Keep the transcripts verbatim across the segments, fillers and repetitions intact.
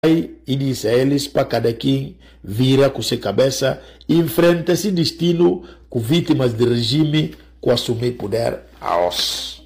e disse a eles para cada quem vira com sua cabeça e enfrenta esse destino com vítimas de regime que assumir poder a os.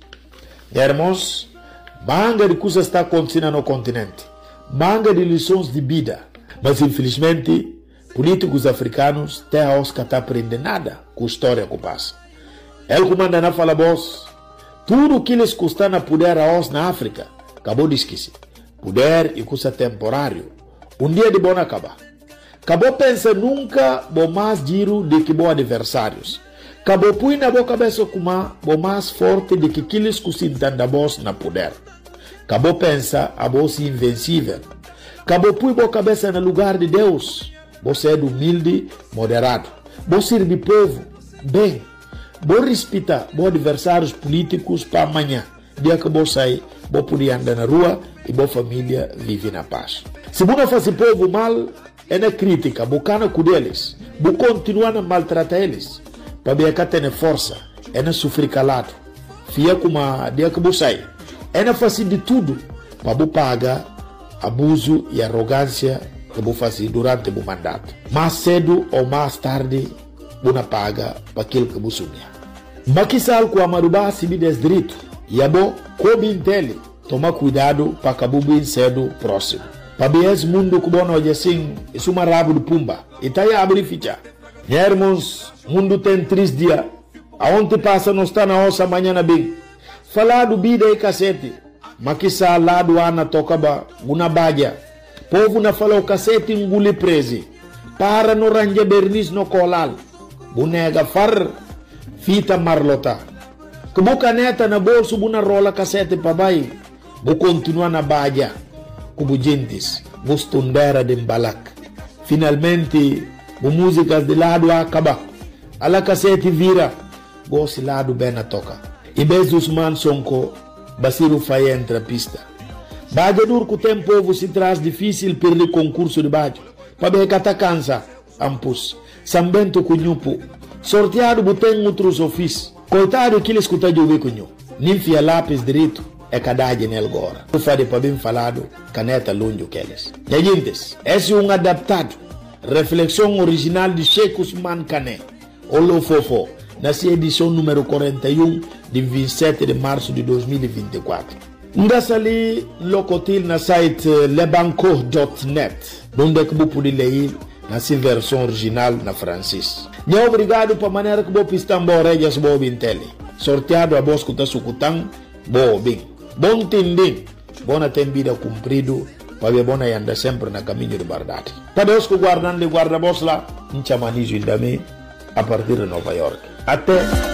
Irmãos, manga de coisas está acontecendo no continente, manga de lições de vida, mas infelizmente políticos africanos até os que estão aprendendo nada com a história que passa. Ele comanda na fala boss, tudo que eles custam na poder a os na África, acabou de esquecer. Poder e custa temporário. Um dia de bom acabar. Acabou pensa nunca bom mais giro de que bom adversários. Acabou põe na boa cabeça como bom mais forte de que aqueles que se entendem boss na poder. Acabou pensa a boss invencível. Acabou põe boa cabeça no lugar de Deus. Você é humilde, moderado. Você serve povo, bem. Você respeita bom adversários políticos para amanhã. Dia que você sai, você pode andar na rua e boa família vive na paz. Se você não faz povo mal, é na crítica, você com eles, você continua a maltratar eles. Para ver que tem força, é na sofrer calado. Fia como a dia que você sai, é na fazer de tudo para você pagar abuso e arrogância que você faz durante o mandato. Mais cedo ou mais tarde, você paga para aquilo que você sonha. Mas que sal com a marubá se me des direito, e a bom, como entende. Toma cuidado para acabar bem cedo próximo. Para ver esse mundo que bom hoje assim, isso é uma rabo de pumba. E tá aí a abrir ficha. Irmãos, mundo tem três dias. Aonde passa não está na ossa amanhã bem. Falar do vida e cacete. Mas que sa lá do ana toca ba, uma badia. Povo na fala o cacete engule prese. Para no range bernis no colal. Bunega far, fita marlota. Que boca neta na bolso buna rola cacete para baixo. Vou continuar na baia, como gentes, vou estudar de embalak. Finalmente, vou músicas de lado a acabar. A la cassete vira, vou se lado bem na toca. E vez dos man sonco, Basiru fai entra pista. Baia dur que tem povo se traz difícil perder concurso de baia. Para ver que tá cansa, ampus. Sambento cunhupo. Sorteado botém outros ofícios. Coitado que ele escuta de ouvir cunhu. Ninfia lápis direito. É cadagem nele agora. Eu falei para bem falado, caneta longe que eles. E gente, esse é um adaptado. Reflexão original de Sheikh Usman Kane. Olo Fofo, nessa edição número quarenta e um de vinte e sete de março de dois mil e vinte e quatro. Ndassa ali, locotil na site lebanco ponto net, onde é que você pode ler nessa versão original na francês. E obrigado para a maneira que você está embora e já boa bintele. Sorteado a voz que está sucutando, boa bem. Bom tendem, bona tem vida cumprido, para ver bona anda sempre na caminho de verdade. Para Deus que guardando de guarda-bos lá, um chamanizo também, a partir de Nova York. Até